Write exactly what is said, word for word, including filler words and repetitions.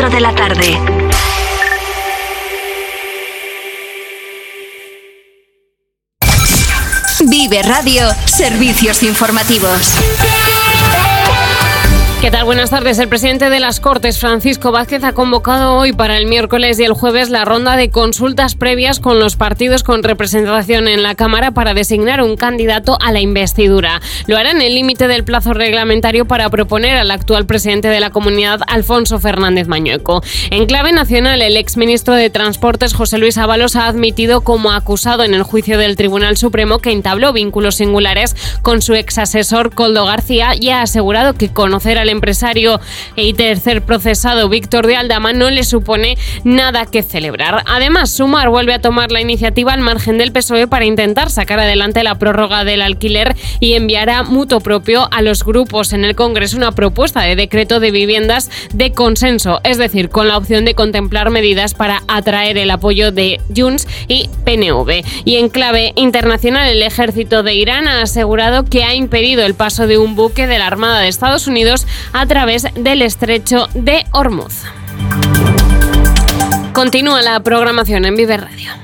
cuatro de la tarde. Vive Radio, servicios informativos. ¿Qué tal? Buenas tardes. El presidente de las Cortes, Francisco Vázquez, ha convocado hoy para el miércoles y el jueves la ronda de consultas previas con los partidos con representación en la Cámara para designar un candidato a la investidura. Lo hará en el límite del plazo reglamentario para proponer al actual presidente de la Comunidad, Alfonso Fernández Mañueco. En clave nacional, el exministro de Transportes, José Luis Ábalos, ha admitido como acusado en el juicio del Tribunal Supremo que entabló vínculos singulares con su exasesor Koldo García y ha asegurado que conocer al empresario y tercer procesado Víctor de Aldama no le supone nada que celebrar. Además, Sumar vuelve a tomar la iniciativa al margen del P S O E para intentar sacar adelante la prórroga del alquiler y enviará mutuo propio a los grupos en el Congreso una propuesta de decreto de viviendas de consenso, es decir, con la opción de contemplar medidas para atraer el apoyo de Junts y P N V. Y en clave internacional, el ejército de Irán ha asegurado que ha impedido el paso de un buque de la Armada de Estados Unidos a través del estrecho de Hormuz. Continúa la programación en Vive Radio.